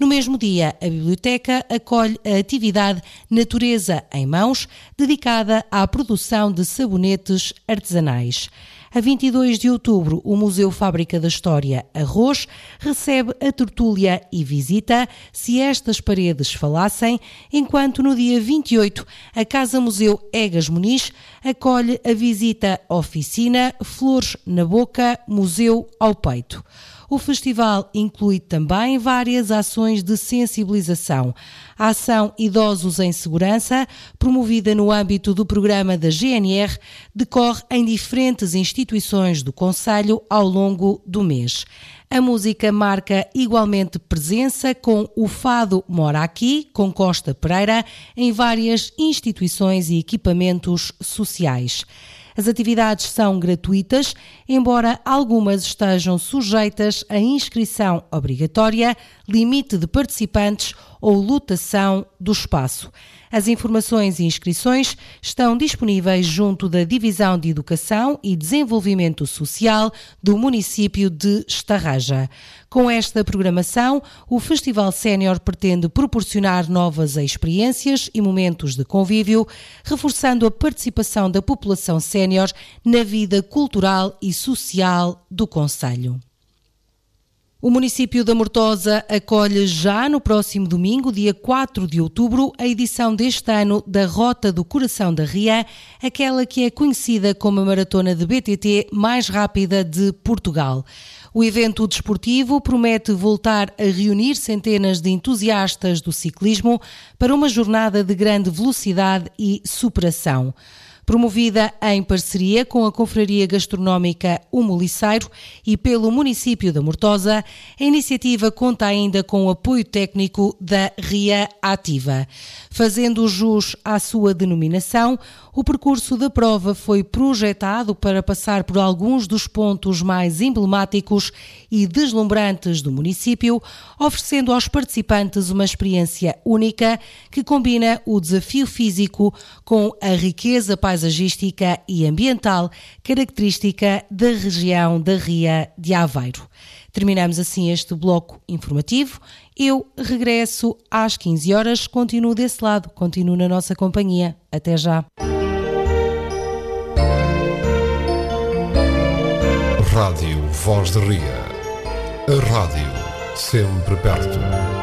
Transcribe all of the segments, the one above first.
No mesmo dia, a biblioteca acolhe a atividade Natureza em Mãos, dedicada à produção de sabonetes artesanais. A 22 de outubro, o Museu Fábrica da História Arroz recebe a tertúlia e visita Se Estas Paredes Falassem, enquanto no dia 28, a Casa Museu Egas Muniz acolhe a visita Oficina Flores na Boca, Museu ao Peito. O festival inclui também várias ações de sensibilização. A ação Idosos em Segurança, promovida no âmbito do programa da GNR, decorre em diferentes instituições do concelho ao longo do mês. A música marca igualmente presença com o Fado Mora Aqui, com Costa Pereira, em várias instituições e equipamentos sociais. As atividades são gratuitas, embora algumas estejam sujeitas a inscrição obrigatória, limite de participantes ou lotação do espaço. As informações e inscrições estão disponíveis junto da Divisão de Educação e Desenvolvimento Social do município de Estarraja. Com esta programação, o Festival Sénior pretende proporcionar novas experiências e momentos de convívio, reforçando a participação da população sénior na vida cultural e social do concelho. O município da Mortosa acolhe já no próximo domingo, dia 4 de outubro, a edição deste ano da Rota do Coração da Ria, aquela que é conhecida como a maratona de BTT mais rápida de Portugal. O evento desportivo promete voltar a reunir centenas de entusiastas do ciclismo para uma jornada de grande velocidade e superação. Promovida em parceria com a Confraria Gastronómica O Moliceiro e pelo município da Mortosa, a iniciativa conta ainda com o apoio técnico da Ria Ativa. Fazendo jus à sua denominação, o percurso da prova foi projetado para passar por alguns dos pontos mais emblemáticos e deslumbrantes do município, oferecendo aos participantes uma experiência única que combina o desafio físico com a riqueza paisagística e ambiental característica da região da Ria de Aveiro. Terminamos assim este bloco informativo. Eu regresso às 15 horas, continuo desse lado, continuo na nossa companhia. Até já. Rádio Voz de Ria. A rádio sempre perto.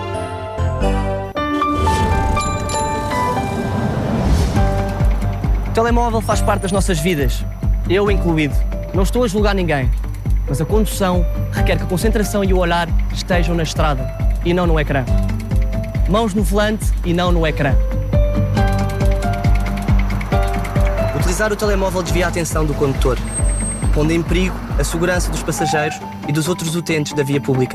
O telemóvel faz parte das nossas vidas, eu incluído. Não estou a julgar ninguém, mas a condução requer que a concentração e o olhar estejam na estrada e não no ecrã. Mãos no volante e não no ecrã. Utilizar o telemóvel desvia a atenção do condutor, pondo em perigo a segurança dos passageiros e dos outros utentes da via pública.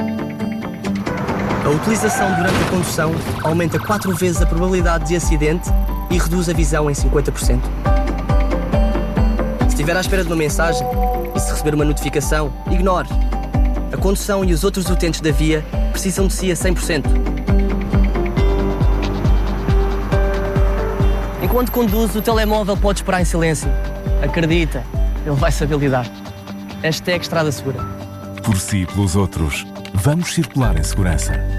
A utilização durante a condução aumenta 4 vezes a probabilidade de acidente e reduz a visão em 50%. Se estiver à espera de uma mensagem e se receber uma notificação, ignore. A condução e os outros utentes da via precisam de si a 100%. Enquanto conduz, o telemóvel pode esperar em silêncio. Acredita, ele vai saber lidar. #Estrada Segura. Por si e pelos outros, vamos circular em segurança.